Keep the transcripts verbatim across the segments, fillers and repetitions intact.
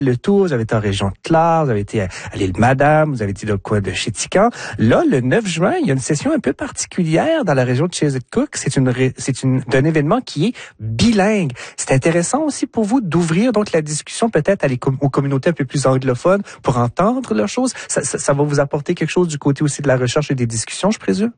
le tour, vous avez été en région de Clare, vous avez été à, à l'île Madame, vous avez été dans le coin de Chéticamp. Là, le neuf juin, il y a une session un peu particulière dans la région de Chiswick-Cook. C'est une, c'est une, un événement qui est bilingue. C'est intéressant aussi pour vous d'ouvrir donc la discussion peut-être à les, aux communautés un peu plus anglophones pour entendre leurs choses. Ça, ça, ça va vous apporter quelque chose du côté aussi de la recherche et des discussions, je présume?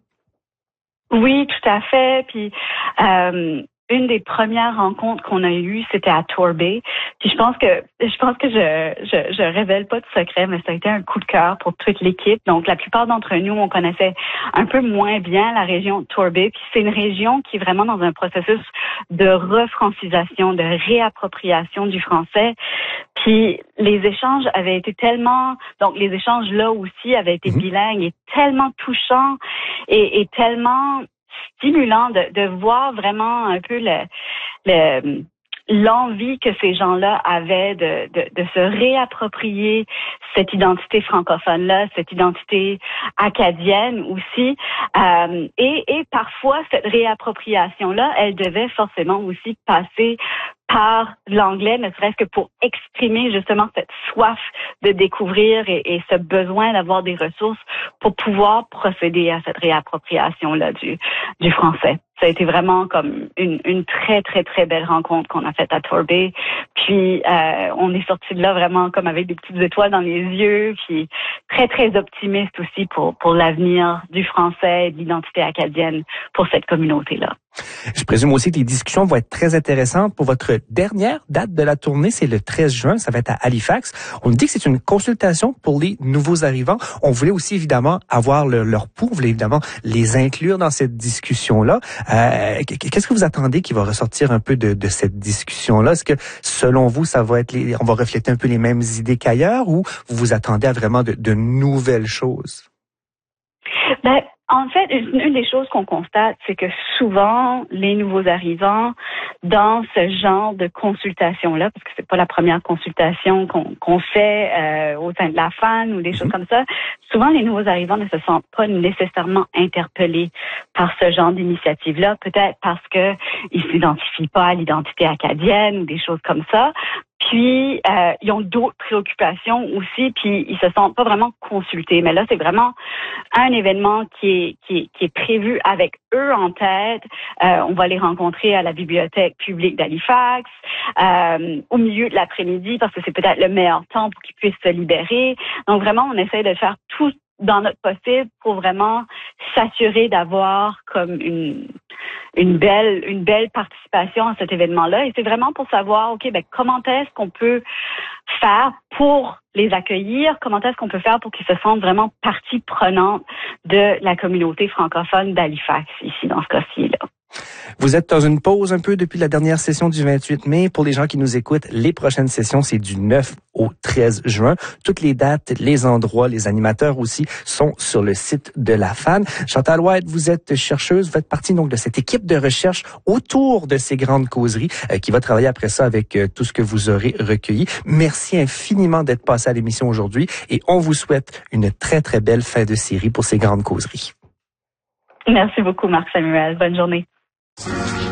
Oui, tout à fait. Puis, euh, une des premières rencontres qu'on a eues, c'était à Torbay. Puis je pense que je pense que je, je je révèle pas de secret, mais ça a été un coup de cœur pour toute l'équipe. Donc la plupart d'entre nous, on connaissait un peu moins bien la région de Torbay. Puis c'est une région qui est vraiment dans un processus de refrancisation, de réappropriation du français. Puis les échanges avaient été tellement, donc les échanges là aussi avaient été bilingues et tellement touchants et, et tellement stimulant de, de voir vraiment un peu le, le l'envie que ces gens-là avaient de, de, de se réapproprier cette identité francophone-là, cette identité acadienne aussi. Euh, et, et parfois, cette réappropriation-là, elle devait forcément aussi passer par l'anglais, ne serait-ce que pour exprimer justement cette soif de découvrir et, et ce besoin d'avoir des ressources pour pouvoir procéder à cette réappropriation-là du, du français. Ça a été vraiment comme une, une très, très, très belle rencontre qu'on a faite à Torbay. Puis, euh, on est sorti de là vraiment comme avec des petites étoiles dans les yeux, puis très, très optimiste aussi pour, pour l'avenir du français et de l'identité acadienne pour cette communauté-là. Je présume aussi que les discussions vont être très intéressantes pour votre dernière date de la tournée, c'est le treize juin, ça va être à Halifax. On dit que c'est une consultation pour les nouveaux arrivants. On voulait aussi évidemment avoir le, leur pouls, on voulait évidemment les inclure dans cette discussion-là. Euh, qu'est-ce que vous attendez qui va ressortir un peu de, de cette discussion-là? Est-ce que selon vous, ça va être les, on va refléter un peu les mêmes idées qu'ailleurs ou vous vous attendez à vraiment de, de nouvelles choses? Ben, en fait, une, une des choses qu'on constate, c'est que souvent, les nouveaux arrivants, dans ce genre de consultation-là, parce que c'est pas la première consultation qu'on, qu'on fait euh, au sein de la F A N ou des choses comme ça, souvent les nouveaux arrivants ne se sentent pas nécessairement interpellés par ce genre d'initiative-là, peut-être parce que ils s'identifient pas à l'identité acadienne ou des choses comme ça. Puis, euh, ils ont d'autres préoccupations aussi, puis ils se sentent pas vraiment consultés. Mais là, c'est vraiment un événement qui est, qui est, qui est prévu avec eux en tête. Euh, on va les rencontrer à la bibliothèque publique d'Halifax, euh, au milieu de l'après-midi, parce que c'est peut-être le meilleur temps pour qu'ils puissent se libérer. Donc, vraiment, on essaie de faire tout dans notre possible pour vraiment s'assurer d'avoir comme une une belle une belle participation à cet événement-là. Et c'est vraiment pour savoir, OK, ben comment est-ce qu'on peut faire pour les accueillir? Comment est-ce qu'on peut faire pour qu'ils se sentent vraiment partie prenante de la communauté francophone d'Halifax, ici, dans ce cas-ci-là? Vous êtes dans une pause un peu depuis la dernière session du vingt-huit mai. Pour les gens qui nous écoutent, les prochaines sessions, c'est du neuf au treize juin. Toutes les dates, les endroits, les animateurs aussi sont sur le site de la F A N. Chantal White, vous êtes chercheuse, vous faites partie donc de cette équipe de recherche autour de ces grandes causeries euh, qui va travailler après ça avec euh, tout ce que vous aurez recueilli. Merci infiniment d'être passé à l'émission aujourd'hui et on vous souhaite une très, très belle fin de série pour ces grandes causeries. Merci beaucoup, Marc Samuel. Bonne journée.